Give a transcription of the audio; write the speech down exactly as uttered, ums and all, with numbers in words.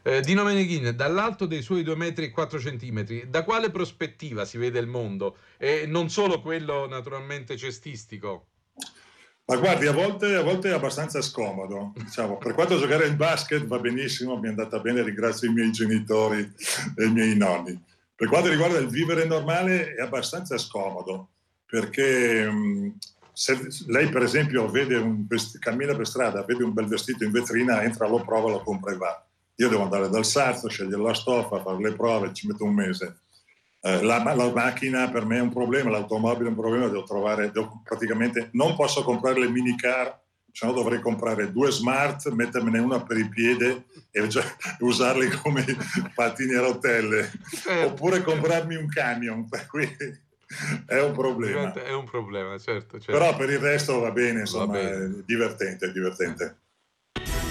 Eh, Dino Meneghin, dall'alto dei suoi due metri e quattro centimetri, da quale prospettiva si vede il mondo? E non solo quello naturalmente cestistico. Ma guardi, a volte, a volte è abbastanza scomodo. Diciamo, per quanto giocare il basket va benissimo, mi è andata bene, ringrazio i miei genitori e i miei nonni. Per quanto riguarda il vivere normale è abbastanza scomodo, perché mh, se lei per esempio vede un vest- cammina per strada, vede un bel vestito in vetrina, entra, lo prova, lo compra e va. Io devo andare dal sarto, scegliere la stoffa, fare le prove, ci metto un mese. Eh, la, la macchina per me è un problema, l'automobile è un problema, devo trovare, devo praticamente, non posso comprare le minicar, se no dovrei comprare due smart, mettermene una per il piede e già, usarli come pattini a rotelle, Certo, oppure certo. comprarmi un camion, per cui è un problema. Diventa, è un problema, certo, Però certo. per il resto va bene, Va insomma, è bene. divertente, è Eh. divertente.